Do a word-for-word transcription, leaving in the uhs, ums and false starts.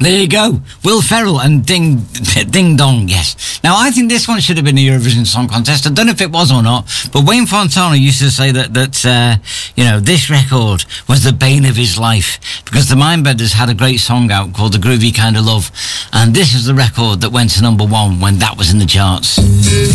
There you go. Will Ferrell and Ding Ding Dong, yes. Now, I think this one should have been the Eurovision Song Contest. I don't know if it was or not, but Wayne Fontana used to say that, that uh, you know, this record was the bane of his life because the Mindbenders had a great song out called The Groovy Kind of Love, and this is the record that went to number one when that was in the charts.